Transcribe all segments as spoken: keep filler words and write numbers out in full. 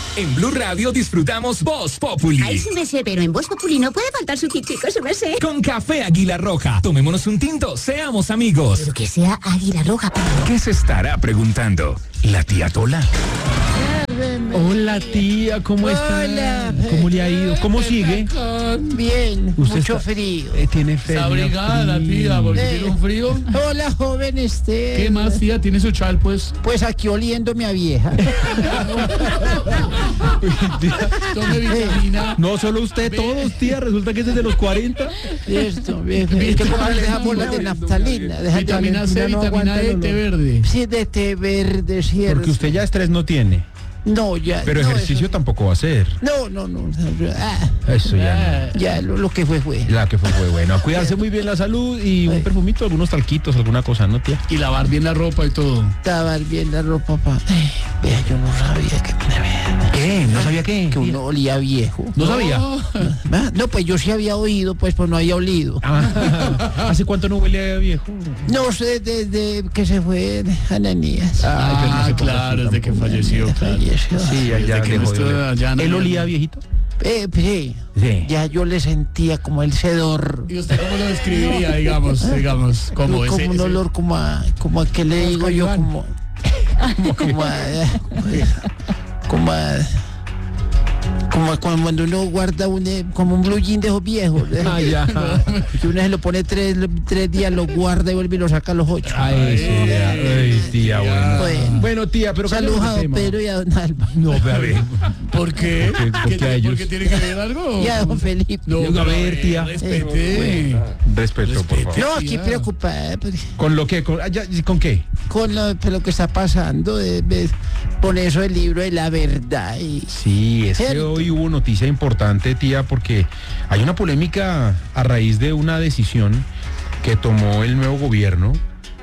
En Blue Radio disfrutamos Voz Populi. Ay, su merced, pero en Voz Populi no puede faltar su tintico, su merced. Con café Águila Roja. Tomémonos un tinto, seamos amigos. Pero que sea Águila Roja. ¿Qué se estará preguntando la tía Tola? Hola tía, ¿cómo está? Hola. ¿Cómo le ha ido? ¿Cómo sigue? Bien, Usted mucho está- frío. Eh, tiene frío. Está abrigada la tía, porque Eh. tiene un frío. Hola, joven este. ¿Qué más, tía? ¿Tiene su chal, pues? Pues aquí oliéndome a vieja. Tome vitamina. No solo usted, todos tía, resulta que es desde los cuarenta. Esto, vieja. Es que como le dejamos la de naftalina. deja de- Vitamina C, no vitamina aguanta E, el té olor. verde. Sí, de té verde, cierto. Porque usted ya estrés no tiene. No, ya. Pero no, ejercicio eso- tampoco va a hacer. No, no, no. Ah, Eso ya Ah, ya, lo, lo que fue, fue. no. La que fue, fue bueno. A cuidarse muy bien la salud y un perfumito, algunos talquitos, alguna cosa, ¿no, tía? Y lavar bien la ropa y todo. Estaba bien la ropa, papá. Vea, yo no sabía que, ¿Qué? ¿No sabía qué? que uno olía viejo. ¿No sabía? Ah, no, pues yo sí había oído, pues, pues no había olido. Ah, ¿hace cuánto no huele a viejo? No sé, desde que se fue Ananías. Ay, pero no Ah, se ponga claro, así desde que tampoco. falleció, claro. Falleció. Sí, allá Desde que dejó no de estuvo oler. allá, no ¿Él había- olía viejito? Eh, sí. Sí. Ya yo le sentía como el sedor. ¿Y usted cómo lo describiría, digamos, digamos, como como ese, un ese- olor como a, como a que le digo yo, como, como a, como a, como a cuando uno guarda un, eh, como un blue jean de esos viejos. ¿eh? Ah, ya. Que uno se lo pone tres, tres días, lo guarda y vuelve y lo saca a los ocho. Ay, sí, tía. Ay, tía, bueno. Bueno. Bueno, tía, pero Saludos a cambiemos de don tema. Pedro y a don Alba. No, a ver. ¿Por qué? ¿Por qué- por ¿Qué qué a tiene- ellos? ¿Porque tiene que ver algo? Y a don Felipe. No, Yo, a ver, tía. Respete. Respeto, por favor. No, aquí tía. preocupada pues, ¿Con lo que? ¿Con, ah, ya, ¿con qué? con lo, pues, lo que está pasando, de, de- con eso del libro de la verdad. Y, Sí, es que Cierto. hoy hubo noticia importante, tía, porque hay una polémica a raíz de una decisión que tomó el nuevo gobierno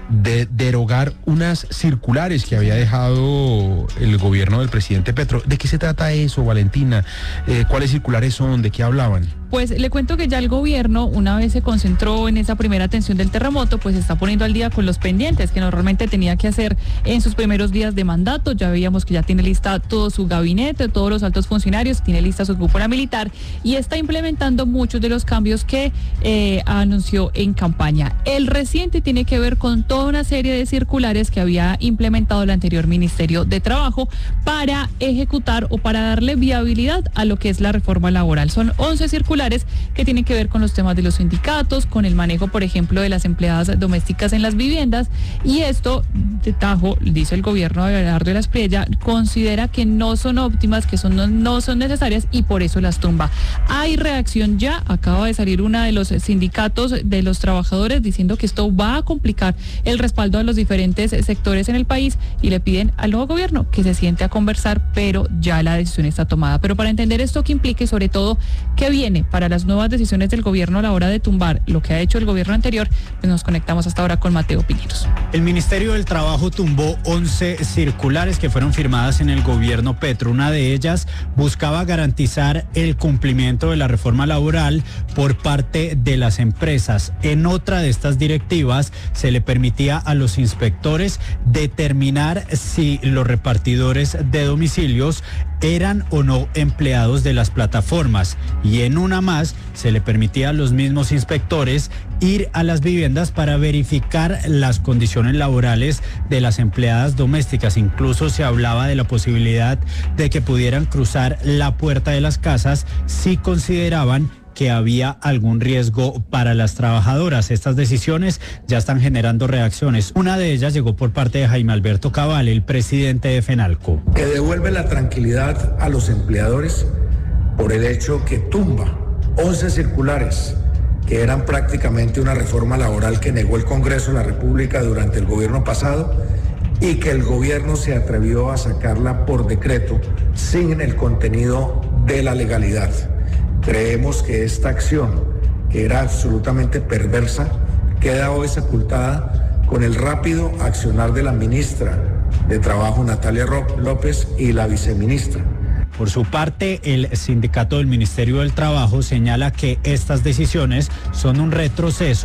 de derogar unas circulares que había dejado el gobierno del presidente Petro. ¿De qué se trata eso, Valentina? Eh, ¿Cuáles circulares son? ¿De qué hablaban? Pues le cuento que ya el gobierno, una vez se concentró en esa primera atención del terremoto, pues se está poniendo al día con los pendientes que normalmente tenía que hacer en sus primeros días de mandato. Ya veíamos que ya tiene lista todo su gabinete, todos los altos funcionarios, tiene lista su cúpula militar y está implementando muchos de los cambios que eh, anunció en campaña. El reciente tiene que ver con toda una serie de circulares que había implementado el anterior Ministerio de Trabajo para ejecutar o para darle viabilidad a lo que es la reforma laboral. Son once circulares que tienen que ver con los temas de los sindicatos, con el manejo, por ejemplo, de las empleadas domésticas en las viviendas, y esto, de tajo, dice el gobierno de Abelardo de la Espriella, considera que no son óptimas, que son, no, no son necesarias y por eso las tumba. Hay reacción ya, acaba de salir una de los sindicatos de los trabajadores diciendo que esto va a complicar el respaldo a los diferentes sectores en el país y le piden al nuevo gobierno que se siente a conversar, pero ya la decisión está tomada. Pero para entender esto que implica y sobre todo qué viene para las nuevas decisiones del gobierno a la hora de tumbar lo que ha hecho el gobierno anterior, pues nos conectamos hasta ahora con Mateo Piñeros. El Ministerio del Trabajo tumbó once circulares que fueron firmadas en el gobierno Petro. Una de ellas buscaba garantizar el cumplimiento de la reforma laboral por parte de las empresas. En otra de estas directivas se le permitía a los inspectores determinar si los repartidores de domicilios eran o no empleados de las plataformas, y en una más se le permitía a los mismos inspectores ir a las viviendas para verificar las condiciones laborales de las empleadas domésticas. Incluso se hablaba de la posibilidad de que pudieran cruzar la puerta de las casas si consideraban que había algún riesgo para las trabajadoras. Estas decisiones ya están generando reacciones. Una de ellas llegó por parte de Jaime Alberto Cabal, el presidente de FENALCO. Que devuelve la tranquilidad a los empleadores por el hecho que tumba once circulares que eran prácticamente una reforma laboral que negó el Congreso de la República durante el gobierno pasado y que el gobierno se atrevió a sacarla por decreto sin el contenido de la legalidad. Creemos que esta acción, que era absolutamente perversa, queda hoy sepultada con el rápido accionar de la ministra de Trabajo, Natalia López, y la viceministra. Por su parte, el sindicato del Ministerio del Trabajo señala que estas decisiones son un retroceso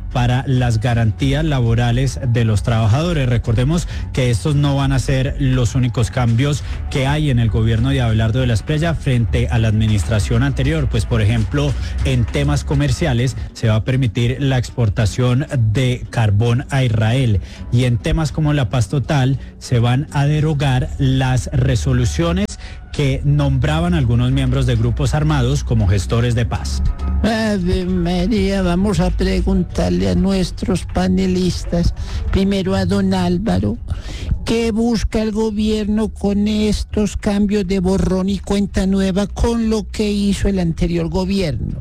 para las garantías laborales de los trabajadores. Recordemos que estos no van a ser los únicos cambios que hay en el gobierno de Abelardo de la Espriella frente a la administración anterior. Pues, por ejemplo, en temas comerciales se va a permitir la exportación de carbón a Israel, y en temas como la paz total se van a derogar las resoluciones que nombraban algunos miembros de grupos armados como gestores de paz. Ave María, vamos a preguntarle a nuestros panelistas, primero a don Álvaro, ¿qué busca el gobierno con estos cambios de borrón y cuenta nueva con lo que hizo el anterior gobierno?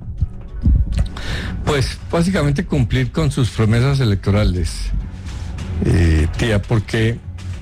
Pues básicamente cumplir con sus promesas electorales, eh, tía, porque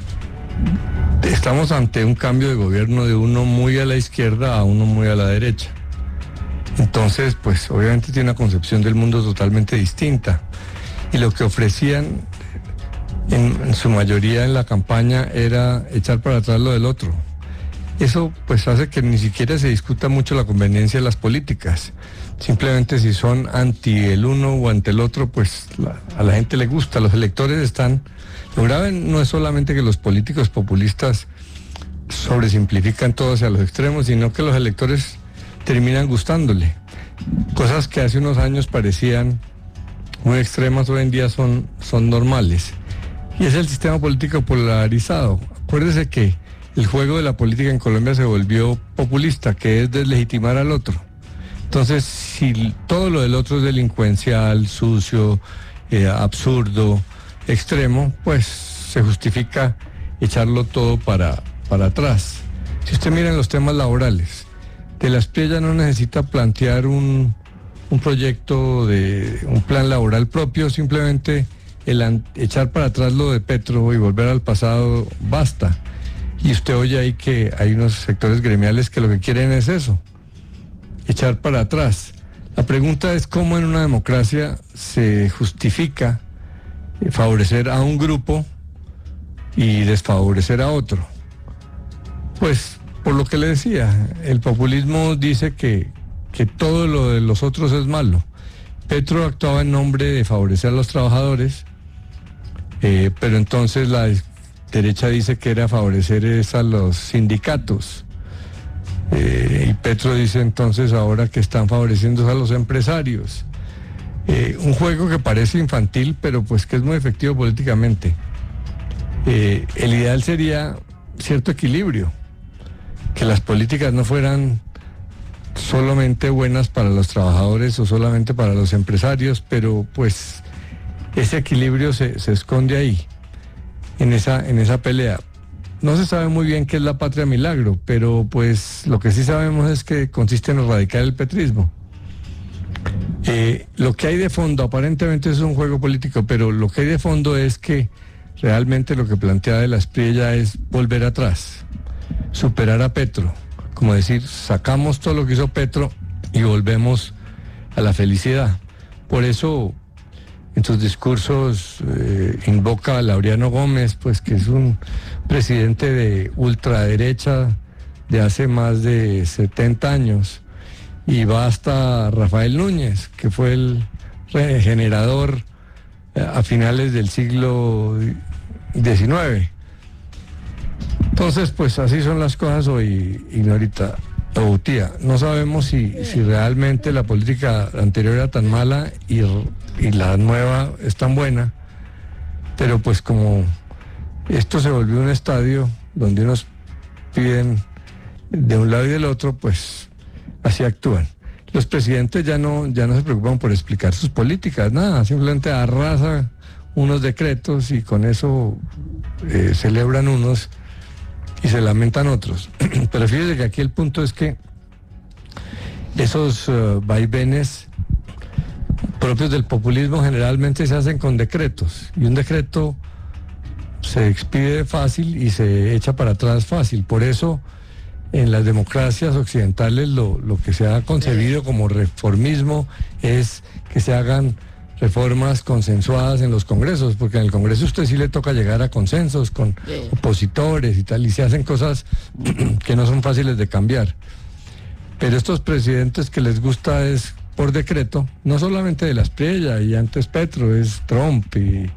estamos ante un cambio de gobierno de uno muy a la izquierda a uno muy a la derecha. Entonces, pues obviamente tiene una concepción del mundo totalmente distinta. Y lo que ofrecían en, en su mayoría en la campaña era echar para atrás lo del otro. Eso pues hace que ni siquiera se discuta mucho la conveniencia de las políticas. Simplemente si son anti el uno o ante el otro, pues la, a la gente le gusta, los electores están... Lo grave no es solamente que los políticos populistas sobresimplifican todo hacia los extremos, sino que los electores terminan gustándole. Cosas que hace unos años parecían muy extremas, hoy en día son, son normales. Y es el sistema político polarizado. Acuérdese que el juego de la política en Colombia se volvió populista, que es deslegitimar al otro. Entonces, si todo lo del otro es delincuencial, sucio, eh, absurdo, extremo, pues se justifica echarlo todo para, para atrás. Si usted mira en los temas laborales, de la Espriella no necesita plantear un, un proyecto de un plan laboral propio, simplemente el an, echar para atrás lo de Petro y volver al pasado basta. Y usted oye ahí que hay unos sectores gremiales que lo que quieren es eso, echar para atrás. La pregunta es cómo en una democracia se justifica favorecer a un grupo y desfavorecer a otro. Pues por lo que le decía, el populismo dice que, que todo lo de los otros es malo. Petro actuaba en nombre de favorecer a los trabajadores, eh, pero entonces la derecha dice que era favorecer es a los sindicatos. Eh, y Petro dice entonces ahora que están favoreciendo a los empresarios. Eh, un juego que parece infantil, pero pues que es muy efectivo políticamente. Eh, el ideal sería cierto equilibrio, que las políticas no fueran solamente buenas para los trabajadores o solamente para los empresarios, pero pues ese equilibrio se, se esconde ahí, en esa, en esa pelea. No se sabe muy bien qué es la patria milagro, pero pues lo que sí sabemos es que consiste en erradicar el petrismo. Eh, lo que hay de fondo aparentemente es un juego político, pero lo que hay de fondo es que realmente lo que plantea de la Espriella es volver atrás, superar a Petro, como decir, sacamos todo lo que hizo Petro y volvemos a la felicidad. Por eso en sus discursos eh, invoca a Laureano Gómez, pues que es un presidente de ultraderecha de hace más de setenta años, y va hasta Rafael Núñez, que fue el regenerador eh, a finales del siglo diecinueve. Entonces, pues así son las cosas hoy, Ignorita, o tía. No sabemos si, si realmente la política anterior era tan mala y, y la nueva es tan buena, pero pues como esto se volvió un estadio donde unos piden de un lado y del otro, pues así actúan. Los presidentes ya no, ya no se preocupan por explicar sus políticas, nada, simplemente arrasa unos decretos y con eso eh, celebran unos y se lamentan otros. Pero fíjese que aquí el punto es que esos uh, vaivenes propios del populismo generalmente se hacen con decretos, y un decreto se expide fácil y se echa para atrás fácil. Por eso en las democracias occidentales lo, lo que se ha concebido como reformismo es que se hagan reformas consensuadas en los congresos, porque en el congreso a usted sí le toca llegar a consensos con opositores y tal, y se hacen cosas que no son fáciles de cambiar. Pero estos presidentes que les gusta es por decreto, no solamente de la Espriella y antes Petro, es Trump y,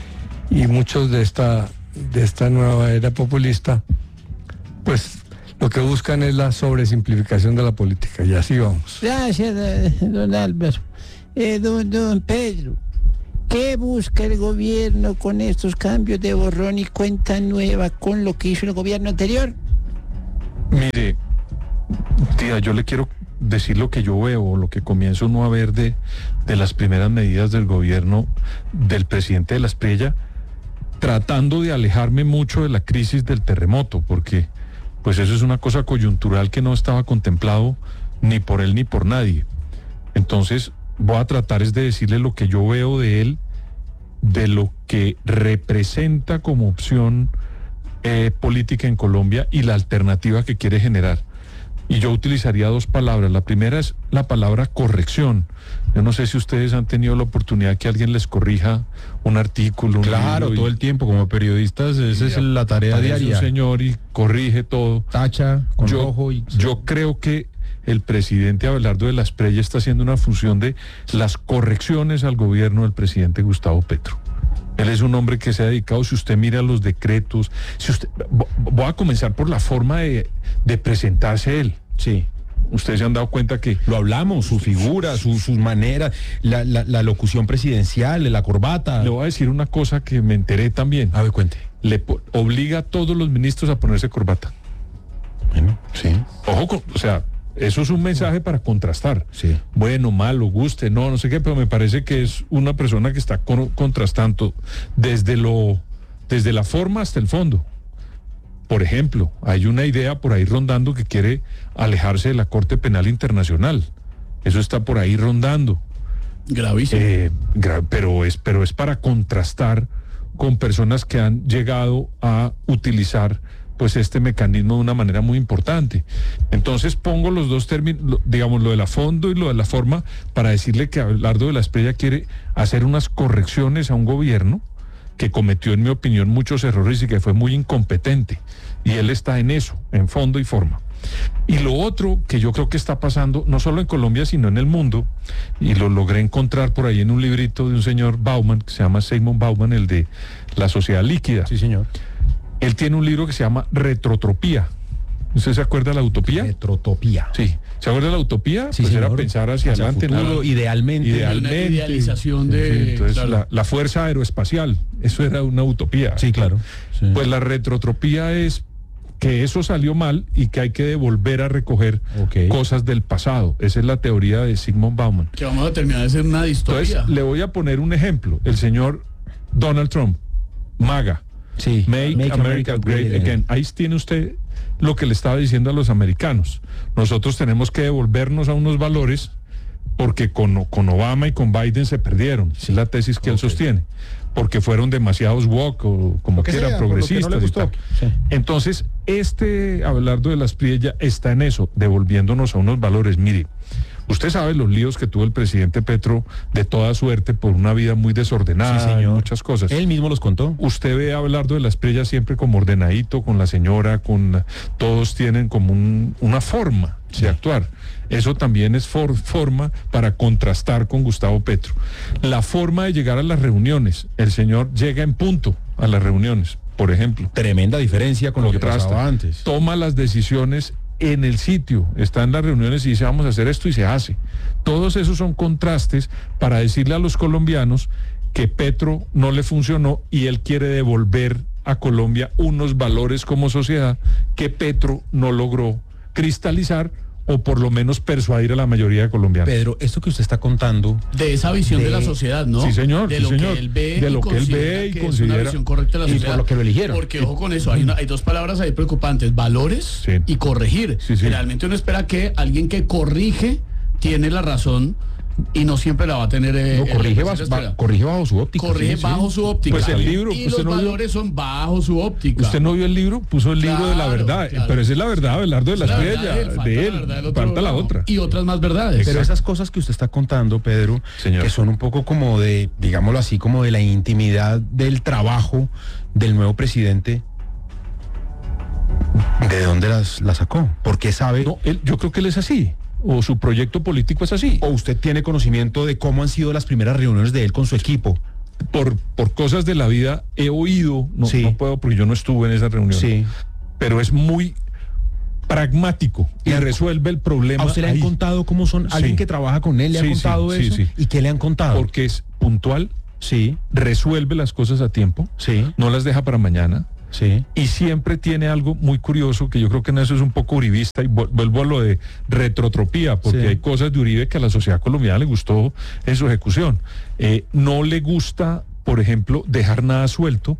y muchos de esta, de esta nueva era populista, pues lo que buscan es la sobresimplificación de la política, y así vamos. Gracias, eh, don Álvaro. Eh, don, don Pedro, ¿qué busca el gobierno con estos cambios de borrón y cuenta nueva con lo que hizo el gobierno anterior? Mire, tía, yo le quiero decir lo que yo veo, lo que comienzo no a ver de, de las primeras medidas del gobierno del presidente de la Espriella, tratando de alejarme mucho de la crisis del terremoto, porque pues eso es una cosa coyuntural que no estaba contemplado ni por él ni por nadie. Entonces voy a tratar es de decirle lo que yo veo de él, de lo que representa como opción eh, política en Colombia y la alternativa que quiere generar. Y yo utilizaría dos palabras. La primera es la palabra corrección. Yo no sé si ustedes han tenido la oportunidad que alguien les corrija un artículo. Un Claro, todo y, el tiempo como periodistas, esa es la tarea diaria. Un señor y corrige todo. Tacha con yo, rojo y... Yo creo que el presidente Abelardo de la Espriella está haciendo una función de las correcciones al gobierno del presidente Gustavo Petro. Él es un hombre que se ha dedicado, si usted mira los decretos, si usted, voy a comenzar por la forma de, de presentarse él. Sí. Ustedes se han dado cuenta que... Lo hablamos, su figura, su, sus maneras, la, la, la locución presidencial, la corbata. Le voy a decir una cosa que me enteré también. A ver, cuente. Le po- obliga a todos los ministros a ponerse corbata. Bueno, sí. Ojo, con, o sea, eso es un mensaje para contrastar. Sí. Bueno, malo, guste, no, no sé qué, pero me parece que es una persona que está con, contrastando desde lo, desde la forma hasta el fondo. Por ejemplo, hay una idea por ahí rondando que quiere alejarse de la Corte Penal Internacional. Eso está por ahí rondando. Gravísimo. Eh, gra- pero es, pero es para contrastar con personas que han llegado a utilizar pues este mecanismo de una manera muy importante. Entonces pongo los dos términos, digamos, lo de la fondo y lo de la forma, para decirle que Abelardo de la Espriella quiere hacer unas correcciones a un gobierno que cometió, en mi opinión, muchos errores y que fue muy incompetente. Y él está en eso, en fondo y forma. Y lo otro que yo creo que está pasando, no solo en Colombia, sino en el mundo, y lo logré encontrar por ahí en un librito de un señor Bauman, que se llama Sigmund Bauman, el de La Sociedad Líquida. Sí, señor. Él tiene un libro que se llama Retrotropía. ¿Usted se acuerda de la utopía? Retrotopía. Sí. ¿Se acuerda de la utopía? Sí, pues señor. era pensar hacia, Hacia adelante. futuro, nada. idealmente. Idealmente. Una idealización de... Sí, entonces, claro. la, la fuerza aeroespacial, eso era una utopía. Sí, claro. Sí. Pues la retrotropía es que eso salió mal y que hay que volver a recoger Ok. cosas del pasado. Esa es la teoría de Sigmund Bauman. Que vamos a terminar de ser una distopía. Entonces, le voy a poner un ejemplo. El señor Donald Trump, MAGA. Sí. Make, Make America, America Great Great Again. Ahí tiene usted lo que le estaba diciendo a los americanos. Nosotros tenemos que devolvernos a unos valores porque con, con Obama y con Biden se perdieron. Sí. Es la tesis que él sostiene. Porque fueron demasiados woke o como que quieran, sea, por lo que progresistas. no le y gustó. tal. Sí. Entonces, este Abelardo de la Espriella está en eso, devolviéndonos a unos valores. Mire, usted sabe los líos que tuvo el presidente Petro de toda suerte por una vida muy desordenada, Sí, señor. y muchas cosas. Él mismo los contó. Usted ve a Abelardo de la Espriella siempre como ordenadito, con la señora, con la- todos tienen como un- una forma de actuar. Eso también es for- forma para contrastar con Gustavo Petro. La forma de llegar a las reuniones. El señor llega en punto a las reuniones, por ejemplo. Tremenda diferencia con lo que Contrasta, pasaba antes. toma las decisiones en el sitio, está en las reuniones y dice vamos a hacer esto y se hace. Todos esos son contrastes para decirle a los colombianos que Petro no le funcionó y él quiere devolver a Colombia unos valores como sociedad que Petro no logró cristalizar o por lo menos persuadir a la mayoría de colombianos. Pedro, esto que usted está contando... De esa visión de, de- la sociedad, ¿no? Sí, señor, De sí, lo señor. que él ve De y lo que él considera ve y que considera. es una visión correcta de la Y por sociedad. lo que lo eligieron. Porque, ojo con eso, hay, una- hay dos palabras ahí preocupantes, valores Sí. y corregir. Sí, sí. Realmente uno espera que alguien que corrige tiene la razón y no siempre la va a tener... eh, No, el- corrige, el- ba- se ba- espera. corrige bajo su óptica. Corrige sí, sí. bajo su óptica. Pues el libro, y usted los no vio- valores son bajo su óptica. Usted no vio el libro, puso el libro de la Claro, verdad, claro. pero esa es la verdad, Abelardo de la Esa es la verdad Espriella, falta de la él, verdad del otro falta la lado. otra. Y otras más verdades. Pero esas cosas que usted está contando, Pedro, Señor. que son un poco como de, digámoslo así, como de la intimidad del trabajo del nuevo presidente, ¿de dónde las, las sacó? ¿Por qué sabe? No, él, yo creo que él es así. o su proyecto político es así. ¿O usted tiene conocimiento de cómo han sido las primeras reuniones de él con su equipo? Por, por cosas de la vida he oído, no, Sí. no puedo porque yo no estuve en esa reunión, Sí. pero es muy pragmático y ¿Le han- resuelve el problema. ¿A usted le han ahí. contado cómo son? ¿Alguien Sí. que trabaja con él le Sí, ha contado sí, sí, eso? sí. ¿Y qué le han contado? Porque es puntual, Sí, resuelve las cosas a tiempo, sí, no las deja para mañana. sí. Y siempre tiene algo muy curioso, que yo creo que en eso es un poco uribista, y vu- vuelvo a lo de retrotropía, porque Sí. hay cosas de Uribe que a la sociedad colombiana le gustó en su ejecución. Eh, no le gusta, por ejemplo, dejar nada suelto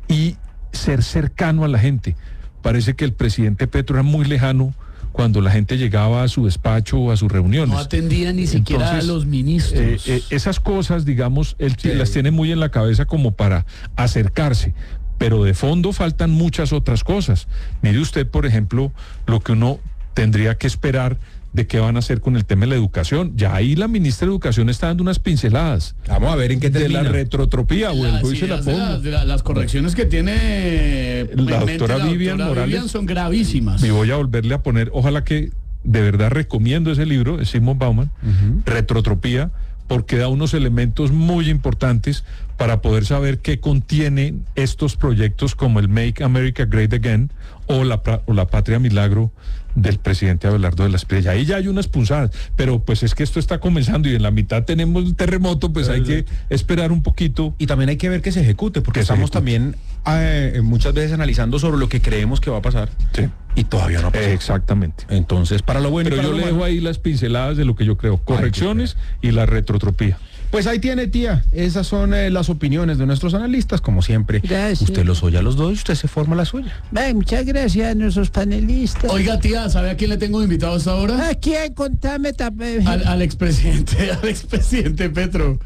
y ser cercano a la gente. Parece que el presidente Petro era muy lejano cuando la gente llegaba a su despacho o a sus reuniones. No atendía ni siquiera Entonces, a los ministros. Eh, eh, esas cosas, digamos, él ti- las tiene muy en la cabeza como para acercarse, pero de fondo faltan muchas otras cosas. Mire usted, por ejemplo, lo que uno tendría que esperar de qué van a hacer con el tema de la educación. Ya ahí la ministra de Educación está dando unas pinceladas. Vamos a ver en qué De termina. la retrotropía, vuelvo y Las se la ideas de pongo. las- de la- las correcciones que tiene en La mente doctora Vivian Morales. son gravísimas. Y voy a volverle a poner, ojalá que de verdad recomiendo ese libro de Simon Bauman, Ujú. Retrotropía, porque da unos elementos muy importantes para poder saber qué contienen estos proyectos como el Make America Great Again o la, pra- o la Patria Milagro del presidente Abelardo de la Espriella. Ahí ya hay unas punzadas, pero pues es que esto está comenzando y en la mitad tenemos un terremoto, pues hay que esperar un poquito. Y también hay que ver que se ejecute, porque Que se estamos ejecute. también eh, muchas veces analizando sobre lo que creemos que va a pasar. Sí. Y todavía no ha pasado. Exactamente. Entonces, para lo bueno y Pero para yo lo le malo. dejo ahí las pinceladas de lo que yo creo, correcciones y la retrotropía. Pues ahí tiene, tía. Esas son eh, las opiniones de nuestros analistas, como siempre. Gracias. Usted los oye a los dos y usted se forma la suya. Ay, muchas gracias a nuestros panelistas. Oiga, tía, ¿sabe a quién le tengo invitado hasta ahora? ¿A quién? Contame. tape- Al, al expresidente, al expresidente Petro.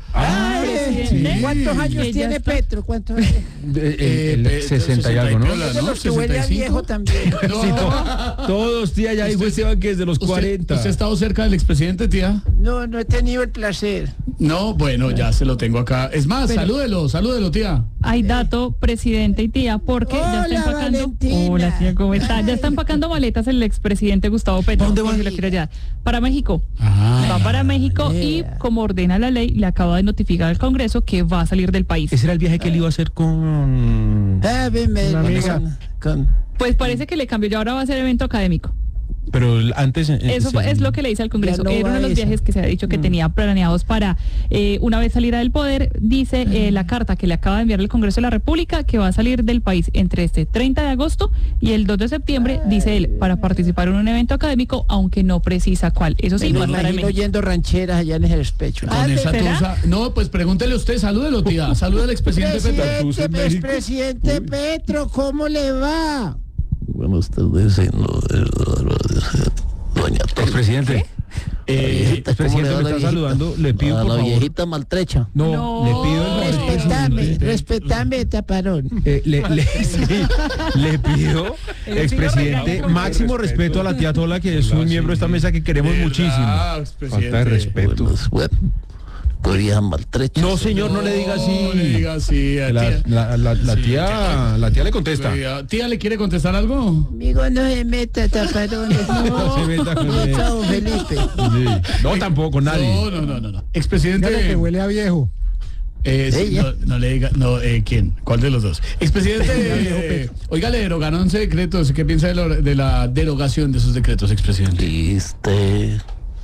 Ay, presidente. ¿Cuántos años Que ya tiene está. Petro? ¿Cuántos años? Eh, el Pe- sesenta y algo, ¿no? piola, Es de ¿no? los que huele a sesenta y cinco. viejo también. No. Todos, tía, ya dijo Esteban que es de los ¿Usted, cuarenta. ¿Usted ha estado cerca del expresidente, tía? No, no he tenido el placer. No, bueno, ya se lo tengo acá. Es más, Pero- salúdelo, salúdelo, tía. Hay dato, presidente y tía, porque ya Hola, está empacando. Valentina. Hola, tía, ¿cómo está? Ya está empacando maletas el expresidente Gustavo Petro. ¿Dónde va? por si lo quiere hallar. Para México. Ah. Va para México y, yeah. como ordena la ley, le acaba de notificar al Congreso que va a salir del país. Ese era el viaje que él iba a hacer con... Ah, ven, ven, Una amiga. con- con- Pues parece que le cambió, ya ahora va a ser evento académico. Pero el- antes... eh, Eso sí. fue- es lo que le dice al Congreso. Ya no Era uno va de los esa. viajes que se ha dicho que tenía planeados para, eh, una vez saliera del poder, dice eh, la carta que le acaba de enviar el Congreso de la República, que va a salir del país entre este treinta de agosto y el dos de septiembre, dice él, para participar en un evento académico, aunque no precisa cuál. Eso sí, Me va a lo estar en imagino México. oyendo rancheras allá en el despecho. Con Ah, esa ¿será? tusa. No, pues pregúntele usted, salúdelo, tía. Saluda al expresidente Petro. Presidente, en México. expresidente Petro, ¿cómo le va? Buenas tardes, señor, doña Tola. Expresidente. Eh, Viejita, ¿cómo expresidente, le va me la está viejita? saludando. Le pido, A por la favor... viejita maltrecha. No, No. le pido el favor, Respetame, expresidente. respetame, taparón. Eh, le, le- sí, le pido, expresidente, regaña. máximo respeto a la tía Tola, que es un miembro de esta mesa que queremos muchísimo. Ah, expresidente. Falta de respeto. Buenas, bueno, qué vieja maltrecha. No, señor, no le diga así. No le diga así a La, tía. la- la- la Sí, tía, la tía le contesta. Tía, ¿Tía le quiere contestar algo? Amigo, no se meta, taparón. No se meta con él. Chao, Felipe. Sí. No, tampoco, nadie. No, no, no, no. no. Expresidente. a viejo. Eh, sí, Ella. no, no le diga, no, eh, ¿quién? ¿Cuál de los dos? Expresidente, eh, oiga, le derogaron decretos, ¿qué piensa de, lo- de la derogación de esos decretos, expresidente? Triste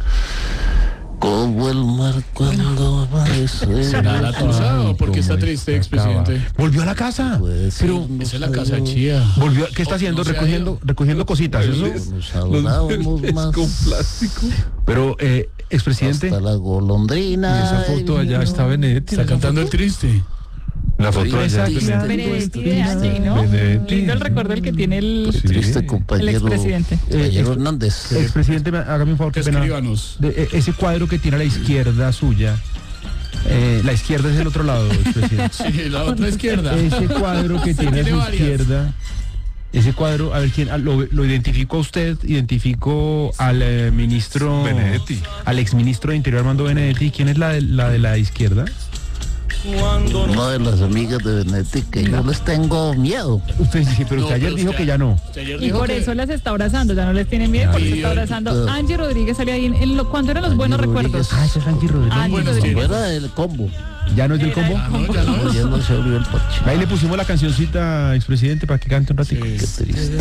como el mar cuando aparece. ¿Será la tusa o por qué está cómo triste, está expresidente? acaba. Volvió a la casa. Pues, Pero sí, Esa es la casa chía. volvió, ¿qué está Oh, haciendo? no se ha recogiendo, ido. recogiendo cositas. Eso. Nos hablábamos más con plástico. Pero, eh, expresidente. hasta la golondrina. Y esa foto allá está Benedetti. Está cantando el triste. La foto allá. Triste, es Benedetti de Angie, ¿no? Benedetti. Lindo el recuerdo el que tiene el, Sí. Triste el compañero. expresidente. Compañero Hernández. Expresidente, me- hágame un favor, qué pena. Escríbanos. De- eh, ese cuadro que tiene a la izquierda suya. eh, la izquierda es el otro lado, expresidente. Sí, la otra izquierda. Ese cuadro que Sí, tiene a tiene su varias. izquierda. Ese cuadro, a ver quién, ah, lo, lo identifico a usted, identifico al eh, ministro Benedetti. al exministro de Interior Armando Benedetti. ¿Quién es la de la, de la izquierda? una de las amigas de Benetti, que yo les tengo miedo. Usted sí, pero usted No, ayer pero dijo usted- que ya no. usted ayer Y dijo por que- eso las está abrazando, ya no les tiene miedo, porque se está abrazando. Angie Rodríguez sale ahí en, en lo, cuando eran los buenos recuerdos. Ah, ese es Angie Rodríguez. Angie Buenos Rodríguez. tiempos. Fuera del combo. ¿Ya no es del combo? Ah, no, ya no. Ayer no se abrió el parche. Ahí le pusimos la cancioncita, expresidente, para que cante un ratito. Qué triste.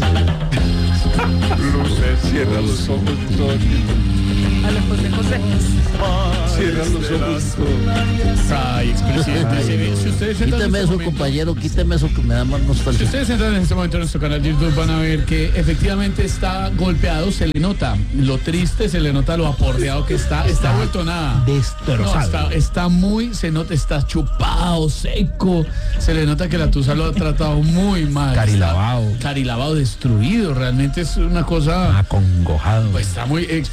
Luces, cierra los ojos, todo el tiempo. A los José José. Cierra los ojos. Ay, expresidente. se ve- si ustedes entran en Quíteme este eso, momento- compañero, quíteme eso que me da más Si nostalgia. ustedes entran en este momento en nuestro canal de YouTube van a ver que efectivamente está golpeado, se le nota lo triste, se le nota lo aporreado que está, está vuelto nada. destrozado. No, está, está muy, se nota, está chupado, seco, se le nota que la tusa lo ha tratado muy mal. Carilavado. Está Carilavado, destruido, realmente es una cosa, Acongojado. pues está muy...